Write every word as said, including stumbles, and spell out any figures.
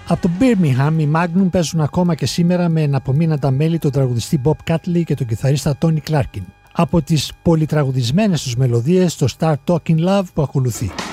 Από το Birmingham, οι Magnum παίζουν ακόμα και σήμερα με εναπομείναντα μέλη τον τραγουδιστή Bob Catley και τον κιθαρίστα Tony Clarkin. Από τις πολυτραγουδισμένες τους μελωδίες, το Start Talking Love που ακολουθεί.